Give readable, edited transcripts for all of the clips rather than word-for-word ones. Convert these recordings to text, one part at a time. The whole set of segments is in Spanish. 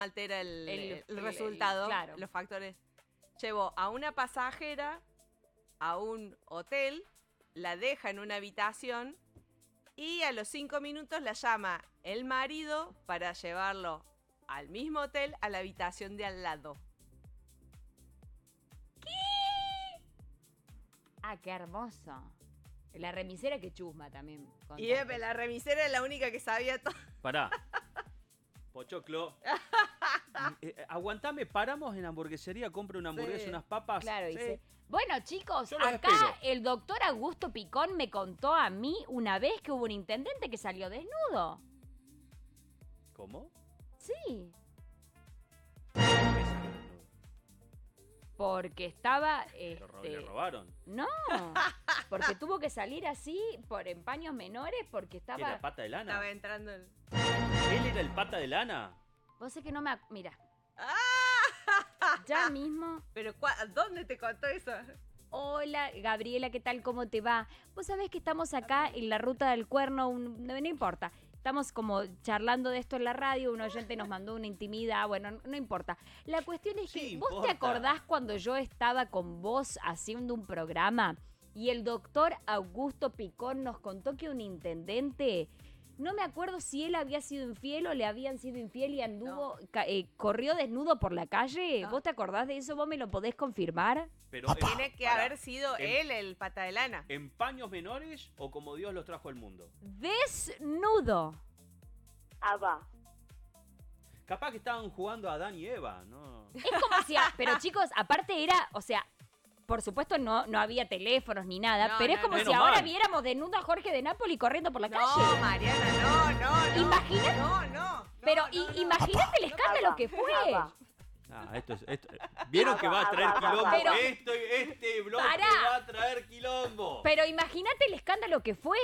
altera el resultado, claro. los factores. Llevó a una pasajera a un hotel, la deja en una habitación y a los 5 minutos la llama el marido para llevarlo al mismo hotel a la habitación de al lado. Ah, qué hermoso. La remisera que chusma también. Y la remisera es la única que sabía todo. Pará. Pochoclo. Aguantame, paramos en hamburguesería, compro una hamburguesa, Sí. unas papas. Claro, Sí. dice. Bueno, chicos, Yo los acá espero. el doctor Augusto Picón me contó a mí una vez que hubo un intendente que salió desnudo. ¿Cómo? Sí, ¿Qué salió? porque estaba... ¿Le robaron? No, porque tuvo que salir así en paños menores porque ¿Qué, estaba... la pata de lana? Estaba entrando el... ¿Él era el pata de lana? Vos sé que no me... Mira, ¡Ah! ya mismo... Pero ¿dónde te contó eso? Hola, Gabriela, ¿qué tal? ¿Cómo te va? Vos sabés que estamos acá en la ruta del cuerno, no importa. Estamos como charlando de esto en la radio, un oyente nos mandó una intimidad, bueno, no importa. La cuestión es que Sí, vos te importa. acordás cuando yo estaba con vos haciendo un programa y el doctor Augusto Picón nos contó que un intendente, no me acuerdo si él había sido infiel o le habían sido infiel y anduvo, corrió desnudo por la calle. No. ¿Vos te acordás de eso? ¿Vos me lo podés confirmar? Pero, Tiene que pará, haber sido en- él el pata de lana. ¿En paños menores o como Dios los trajo al mundo? Desnudo. Abba. Capaz que estaban jugando a Adán y Eva, ¿no? Es como si, pero chicos, aparte era, o sea, por supuesto no había teléfonos ni nada, No, pero es no, como no. si Menos ahora mal. viéramos desnudo a Jorge de Nápoli corriendo por la No, calle. Mariana, no. Imagina- No. Pero no. imagínate el escándalo Abba, que fue. Abba. ¿Vieron que va a traer quilombo? Pero- Este bloque Pará. va a traer quilombo. Pero imagínate el escándalo que fue.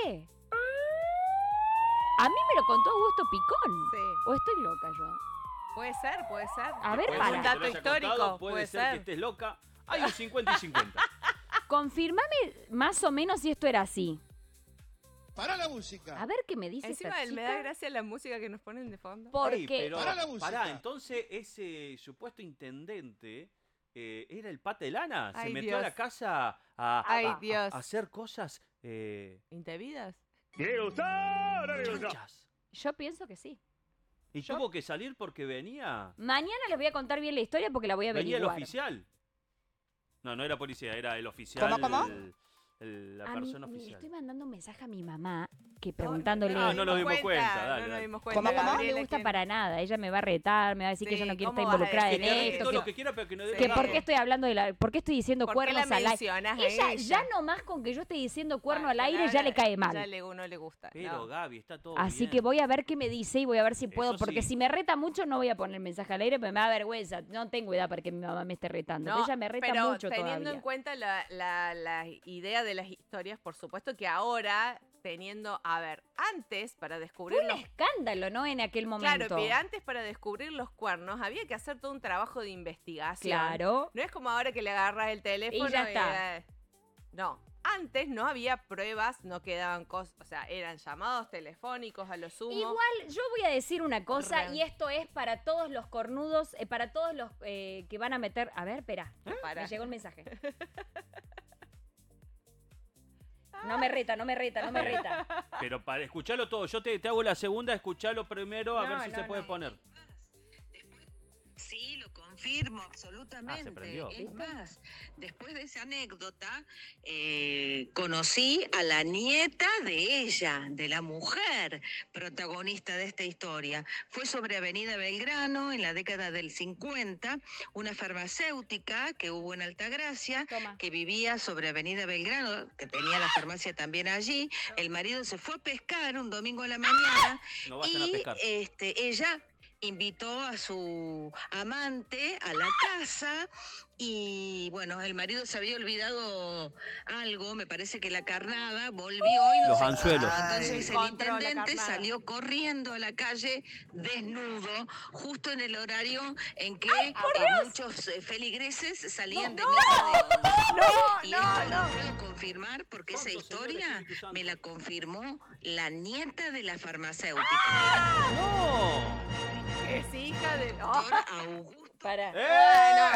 A mí me lo contó Augusto Picón. Sí. ¿O estoy loca yo? Puede ser. A ver, Puede para. ser Un que dato te lo haya histórico, contado, puede puede ser ser. que estés loca. Hay un 50 y 50. Confirmame más o menos si esto era así. Para la música. A ver qué me dice Encima esta él chica. me da gracia la música que nos ponen de fondo. Porque Ey, pero, Para la música. pará, entonces ese supuesto intendente era el pata de lana. Se Ay, metió Dios. a la casa a Ay, Dios. hacer cosas ¿Indebidas? chanchas. yo pienso que sí. Y tuvo que salir porque venía Mañana les voy a contar bien la historia porque la voy a el averiguar. oficial. No era policía, era el oficial. ¿Cómo? La A persona mí, le oficial. estoy mandando un mensaje a mi mamá que preguntándole... no nos dimos cuenta, dale, No nos dale. dimos cuenta. ¿Cómo? No me Gabriela, gusta ¿quién? para nada. Ella me va a retar, me va a decir que Sí, yo no quiero ¿cómo estar vas a involucrada decir en Que esto. todo lo Que, que quiera, pero que no dé que la por gana. qué estoy hablando de la... ¿Por qué estoy diciendo ¿Por qué la cuernos al aire? mencionas a Ella, ella? ya nomás con que yo esté diciendo cuerno Ah, al aire claro, ya le cae mal. Ya no le gusta. Pero no. Gaby, está todo Así bien. que voy a ver qué me dice y voy a ver si puedo. Eso Porque sí. si me reta mucho no voy a poner mensaje al aire porque me da vergüenza. No tengo edad para que mi mamá me esté retando. No, Ella me reta pero mucho teniendo todavía. en cuenta la idea de las historias, por supuesto que ahora, teniendo, a ver, antes para descubrir Fue un los... escándalo, ¿no? En aquel Claro, momento. que antes para descubrir los cuernos había que hacer todo un trabajo de investigación. Claro. No es como ahora que le agarras el teléfono Y ya está. no, antes no había pruebas, no quedaban cosas, o sea, eran llamados telefónicos a lo sumo. Igual yo voy a decir una cosa Real. y esto es para todos los cornudos, para todos los que van a meter... A ver, espera. Para. Me llegó el mensaje. No me reta. Pero para escucharlo todo, yo te hago la segunda, escucharlo primero, a No, ver si no, se puede no. poner. Sí, lo confirmo absolutamente. prendió. Es más, después de esa anécdota, conocí a la nieta de ella, de la mujer protagonista de esta historia. Fue sobre Avenida Belgrano en la década del 50, una farmacéutica que hubo en Altagracia, Toma. que vivía sobre Avenida Belgrano, que tenía la farmacia también allí. El marido se fue a pescar un domingo a la mañana No vayan a y pescar. ella invitó a su amante a la casa y bueno, el marido se había olvidado algo, me parece que la carnada, volvió y no Los se anzuelos. encontró. Entonces el Encontró la intendente carnada. salió corriendo a la calle desnudo, justo en el horario en que muchos feligreses salían de misa de once. Y esto lo puedo confirmar porque esa Santo Señor historia Espíritu Santo. me la confirmó la nieta de la farmacéutica. ¡No! Es hija de. Doctor Augusto. Para. ¡Eh!